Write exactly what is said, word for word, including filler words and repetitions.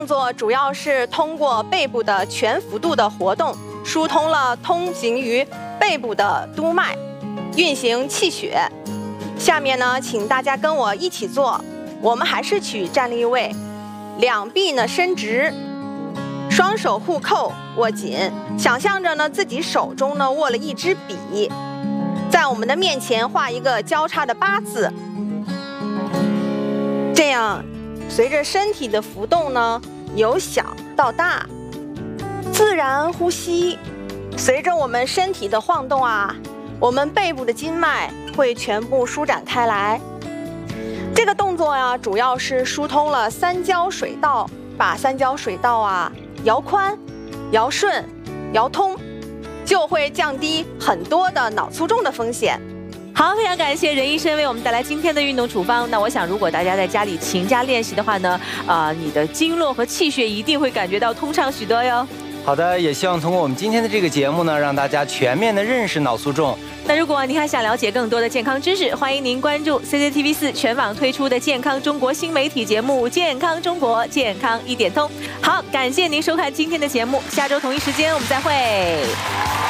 动作主要是通过背部的全幅度的活动，疏通了通行于背部的督脉，运行气血。下面呢，请大家跟我一起做。我们还是取站立位，两臂呢伸直，双手互扣握紧，想象着呢自己手中呢握了一支笔，在我们的面前画一个交叉的八字。这样，随着身体的浮动呢，由小到大，自然呼吸。随着我们身体的晃动啊，我们背部的筋脉会全部舒展开来。这个动作呀，主要是疏通了三焦水道，把三焦水道啊摇宽、摇顺、摇通，就会降低很多的脑卒中的风险。 好，非常感谢任医生为我们带来今天的运动处方。那我想，如果大家在家里勤加练习的话呢，啊、呃，你的经络和气血一定会感觉到通畅许多哟。 好的，也希望通过我们今天的这个节目呢，让大家全面的认识脑卒中。 那如果您还想了解更多的健康知识，欢迎您关注 C C T V 四全网推出的健康中国新媒体节目《健康中国健康一点通》。好，感谢您收看今天的节目，下周同一时间我们再会。